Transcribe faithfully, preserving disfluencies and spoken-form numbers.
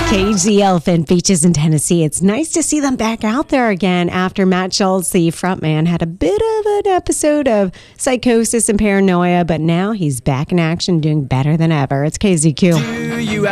Cage the Elephant Beaches in Tennessee. It's nice to see them back out there again after Matt Schultz, the frontman, had a bit of an episode of psychosis and paranoia, but now he's back in action doing better than ever. It's K Z Q. Do you